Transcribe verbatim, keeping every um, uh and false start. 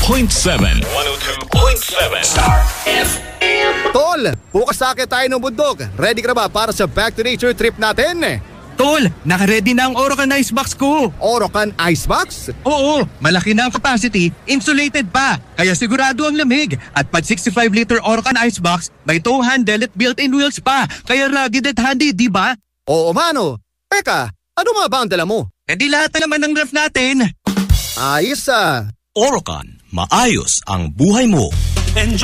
point seven. one oh two point seven. Star F M. Tol, bukas sakit tayo ng bundok. Ready ka na ba para sa back to nature trip natin? Tol, naka-ready na ang Orocan Icebox ko. Orocan Icebox? Oo, malaki na ang capacity, insulated pa. Kaya sigurado ang lamig. At pag sixty-five liter Orocan Icebox, may tow handle at built-in wheels pa. Kaya rugged at handy, di ba? Oo, mano. Teka, ano mga ba ang dala mo? E di lahat na naman ng ref natin. Ayos ah. Orocan, maayos ang buhay mo. Enjoy!